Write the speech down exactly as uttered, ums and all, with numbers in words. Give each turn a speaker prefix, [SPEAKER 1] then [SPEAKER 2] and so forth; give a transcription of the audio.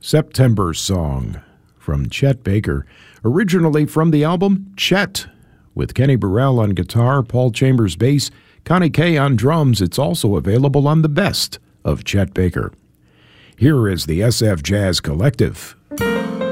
[SPEAKER 1] September Song from Chet Baker, originally from the album Chet, with Kenny Burrell on guitar, Paul Chambers bass, Connie Kay on drums. It's also available on the Best of Chet Baker. Here is the S F Jazz Collective.